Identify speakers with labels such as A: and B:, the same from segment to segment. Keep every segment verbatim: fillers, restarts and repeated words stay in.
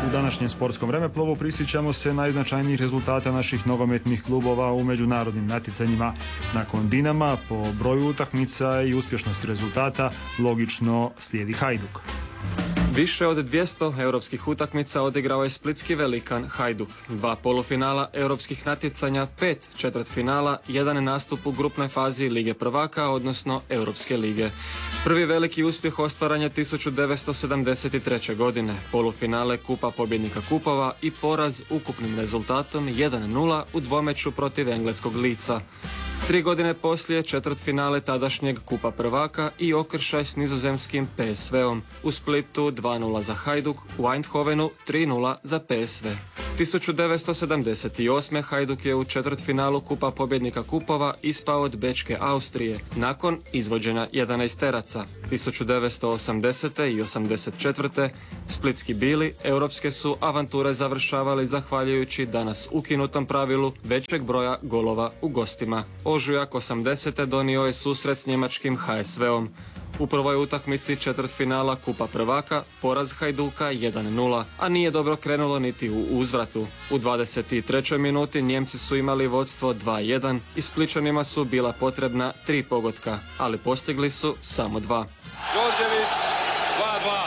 A: U današnjem sportskom vremeplovu prisjećamo se najznačajnijih rezultata naših nogometnih klubova u međunarodnim natjecanjima. Nakon Dinama, po broju utakmica i uspješnosti rezultata, logično slijedi Hajduk.
B: Više od dvjesto europskih utakmica odigrao je splitski velikan Hajduk. Dva polufinala europskih natjecanja, pet četvrtfinala, jedan nastup u grupnoj fazi Lige prvaka, odnosno Europske lige. Prvi veliki uspjeh ostvaren je tisuću devetsto sedamdeset treće. godine, polufinale Kupa pobjednika kupova i poraz ukupnim rezultatom jedan nula u dvomeću protiv engleskog Leedsa. Tri godine poslije četvrtfinale tadašnjeg Kupa prvaka i okršaj s nizozemskim P S V-om. U Splitu dva nula za Hajduk, u Eindhovenu tri nula za P S V. tisuću devetsto sedamdeset osme. Hajduk je u četvrtfinalu Kupa pobjednika kupova ispao od Bečke Austrije, nakon izvođenja jedanaesteraca. tisuću devetsto osamdesete. i osamdeset četvrte. splitski bili europske su avanture završavali zahvaljujući danas ukinutom pravilu većeg broja golova u gostima. Ožujak osamdesete. donio je susret s njemačkim H S V-om. U prvoj utakmici četvrtfinala Kupa prvaka poraz Hajduka jedan nula, a nije dobro krenulo niti u uzvratu. U dvadeset trećoj minuti Njemci su imali vodstvo dva jedan i Spličanima su bila potrebna tri pogotka, ali postigli su samo dva.
C: Đorđević dva dva.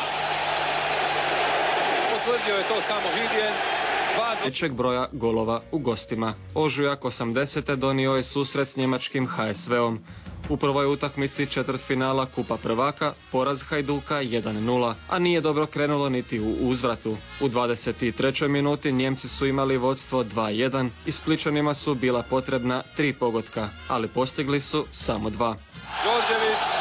C: Potvrdio je to samo Higien.
B: Većeg broja golova u gostima. Ožujak osamdesete. donio je susret s njemačkim H S V-om. U prvoj utakmici četvrtfinala Kupa prvaka poraz Hajduka jedan nula, a nije dobro krenulo niti u uzvratu. U dvadeset trećoj minuti Njemci su imali vodstvo dva jedan i Spličanima su bila potrebna tri pogotka, ali postigli su samo dva.
C: Đorđević